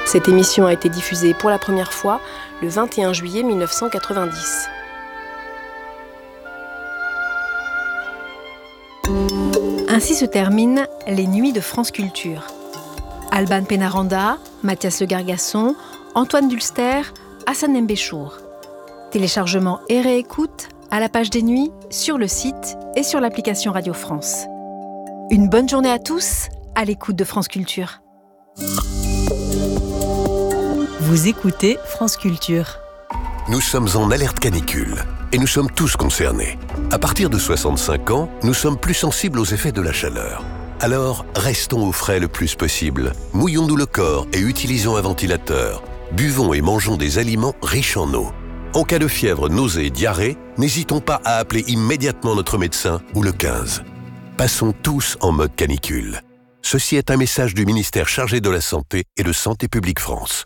Cette émission a été diffusée pour la première fois le 21 juillet 1990. Ainsi se terminent les Nuits de France Culture. Alban Pénaranda, Mathias Le Gargasson, Antoine Dulster, Hassan Mbéchour. Téléchargement et réécoute à la page des Nuits, sur le site et sur l'application Radio France. Une bonne journée à tous, à l'écoute de France Culture. Vous écoutez France Culture. Nous sommes en alerte canicule et nous sommes tous concernés. À partir de 65 ans, nous sommes plus sensibles aux effets de la chaleur. Alors, restons au frais le plus possible. Mouillons-nous le corps et utilisons un ventilateur. Buvons et mangeons des aliments riches en eau. En cas de fièvre, nausées, diarrhée, n'hésitons pas à appeler immédiatement notre médecin ou le 15. Passons tous en mode canicule. Ceci est un message du ministère chargé de la Santé et de Santé publique France.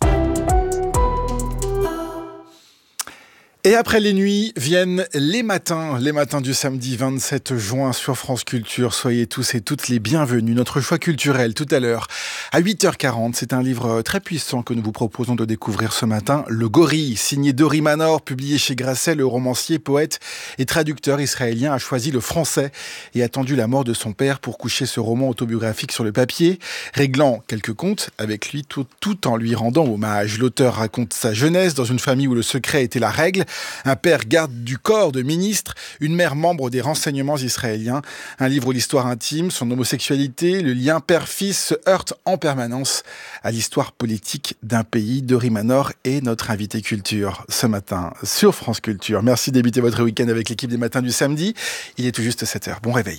Et après les nuits viennent les matins du samedi 27 juin sur France Culture. Soyez tous et toutes les bienvenus. Notre choix culturel tout à l'heure à 8h40. C'est un livre très puissant que nous vous proposons de découvrir ce matin. Le Gorille, signé Dori Manor, publié chez Grasset. Le romancier, poète et traducteur israélien a choisi le français et attendu la mort de son père pour coucher ce roman autobiographique sur le papier, réglant quelques comptes avec lui tout en lui rendant hommage. L'auteur raconte sa jeunesse dans une famille où le secret était la règle. Un père garde du corps de ministre, une mère membre des renseignements israéliens. Un livre où l'histoire intime, son homosexualité, le lien père-fils se heurtent en permanence à l'histoire politique d'un pays. Dori Manor est notre invité culture ce matin sur France Culture. Merci de débuter votre week-end avec l'équipe des matins du samedi. Il est tout juste 7h. Bon réveil.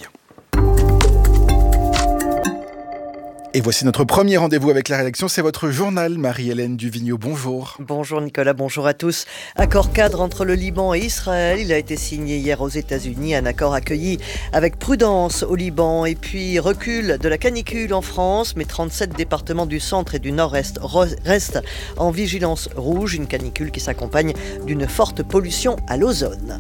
Et voici notre premier rendez-vous avec la rédaction, c'est votre journal, Marie-Hélène Duvigneau. Bonjour. Bonjour Nicolas, bonjour à tous. Accord cadre entre le Liban et Israël, il a été signé hier aux États-Unis, un accord accueilli avec prudence au Liban et puis recul de la canicule en France, mais 37 départements du centre et du nord-est restent en vigilance rouge, une canicule qui s'accompagne d'une forte pollution à l'ozone.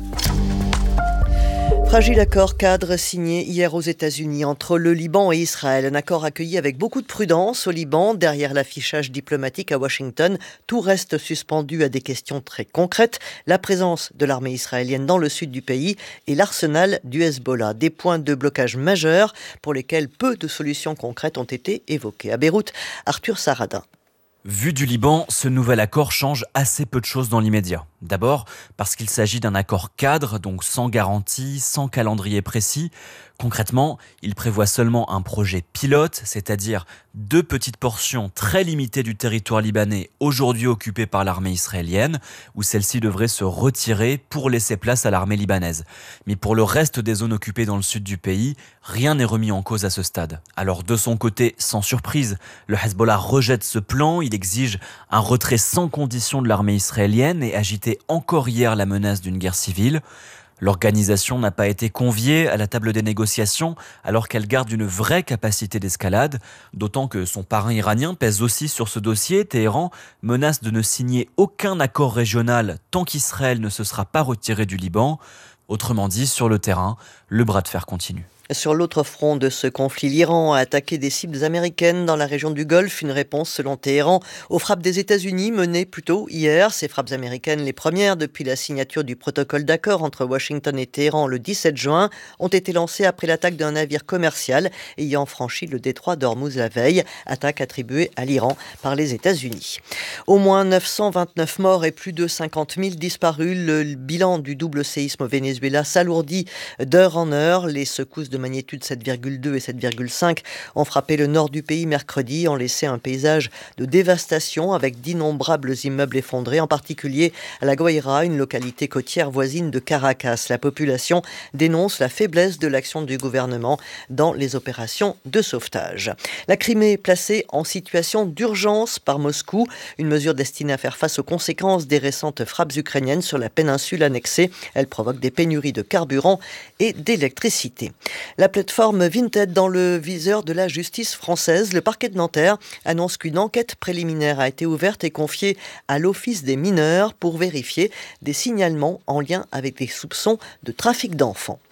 Fragile accord cadre signé hier aux États-Unis entre le Liban et Israël. Un accord accueilli avec beaucoup de prudence au Liban. Derrière l'affichage diplomatique à Washington, tout reste suspendu à des questions très concrètes. La présence de l'armée israélienne dans le sud du pays et l'arsenal du Hezbollah. Des points de blocage majeurs pour lesquels peu de solutions concrètes ont été évoquées. À Beyrouth, Arthur Saradin. Vu du Liban, ce nouvel accord change assez peu de choses dans l'immédiat. D'abord, parce qu'il s'agit d'un accord cadre, donc sans garantie, sans calendrier précis. Concrètement, il prévoit seulement un projet pilote, c'est-à-dire 2 petites portions très limitées du territoire libanais aujourd'hui occupé par l'armée israélienne, où celle-ci devrait se retirer pour laisser place à l'armée libanaise. Mais pour le reste des zones occupées dans le sud du pays, rien n'est remis en cause à ce stade. Alors de son côté, sans surprise, le Hezbollah rejette ce plan, il exige un retrait sans condition de l'armée israélienne et agitait encore hier la menace d'une guerre civile. L'organisation n'a pas été conviée à la table des négociations alors qu'elle garde une vraie capacité d'escalade, d'autant que son parrain iranien pèse aussi sur ce dossier. Téhéran menace de ne signer aucun accord régional tant qu'Israël ne se sera pas retiré du Liban. Autrement dit, sur le terrain, le bras de fer continue. Sur l'autre front de ce conflit, l'Iran a attaqué des cibles américaines dans la région du Golfe. Une réponse, selon Téhéran, aux frappes des États-Unis menées plus tôt hier. Ces frappes américaines, les premières depuis la signature du protocole d'accord entre Washington et Téhéran le 17 juin, ont été lancées après l'attaque d'un navire commercial ayant franchi le détroit d'Ormuz la veille. Attaque attribuée à l'Iran par les États-Unis. Au moins 929 morts et plus de 50 000 disparus. Le bilan du double séisme au Venezuela s'alourdit d'heure en heure. Les secousses de magnitude 7,2 et 7,5 ont frappé le nord du pays mercredi, ont laissé un paysage de dévastation avec d'innombrables immeubles effondrés, en particulier à La Guaira, une localité côtière voisine de Caracas. La population dénonce la faiblesse de l'action du gouvernement dans les opérations de sauvetage. La Crimée placée en situation d'urgence par Moscou, une mesure destinée à faire face aux conséquences des récentes frappes ukrainiennes sur la péninsule annexée. Elle provoque des pénuries de carburant et d'électricité. La plateforme Vinted dans le viseur de la justice française. Le parquet de Nanterre annonce qu'une enquête préliminaire a été ouverte et confiée à l'Office des mineurs pour vérifier des signalements en lien avec des soupçons de trafic d'enfants.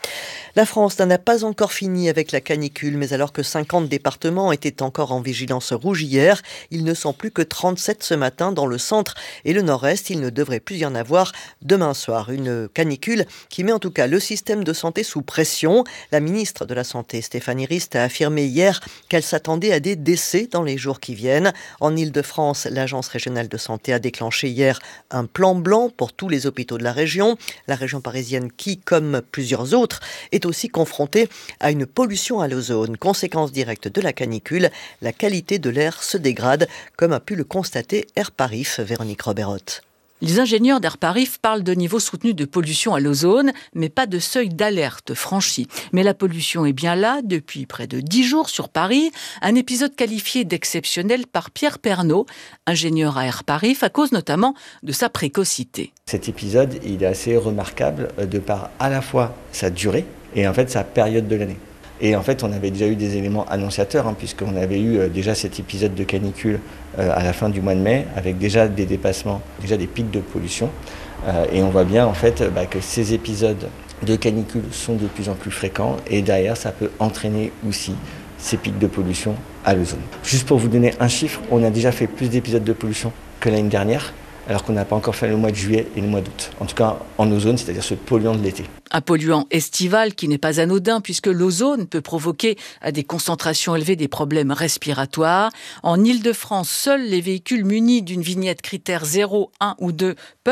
La France n'en a pas encore fini avec la canicule, mais alors que 50 départements étaient encore en vigilance rouge hier, ils ne sont plus que 37 ce matin dans le centre et le nord-est. Il ne devrait plus y en avoir demain soir. Une canicule qui met en tout cas le système de santé sous pression. La ministre de la Santé, Stéphanie Rist, a affirmé hier qu'elle s'attendait à des décès dans les jours qui viennent. En Ile-de-France, l'Agence régionale de santé a déclenché hier un plan blanc pour tous les hôpitaux de la région. La région parisienne qui, comme plusieurs autres, est aussi confrontée à une pollution à l'ozone. Conséquence directe de la canicule, la qualité de l'air se dégrade, comme a pu le constater Airparif, Véronique Roberotte. Les ingénieurs d'Airparif parlent de niveau soutenu de pollution à l'ozone, mais pas de seuil d'alerte franchi. Mais la pollution est bien là depuis près de 10 jours sur Paris. Un épisode qualifié d'exceptionnel par Pierre Pernaut, ingénieur à Airparif, à cause notamment de sa précocité. Cet épisode, il est assez remarquable de par à la fois sa durée et en fait sa période de l'année. Et en fait, on avait déjà eu des éléments annonciateurs, puisqu'on avait eu déjà cet épisode de canicule à la fin du mois de mai, avec déjà des dépassements, déjà des pics de pollution. Et on voit bien en fait que ces épisodes de canicule sont de plus en plus fréquents, et derrière, ça peut entraîner aussi ces pics de pollution à l'ozone. Juste pour vous donner un chiffre, on a déjà fait plus d'épisodes de pollution que l'année dernière, alors qu'on n'a pas encore fait le mois de juillet et le mois d'août. En tout cas, en ozone, c'est-à-dire ce polluant de l'été. Un polluant estival qui n'est pas anodin puisque l'ozone peut provoquer à des concentrations élevées des problèmes respiratoires. En Ile-de-France, seuls les véhicules munis d'une vignette critère 0, 1 ou 2 peuvent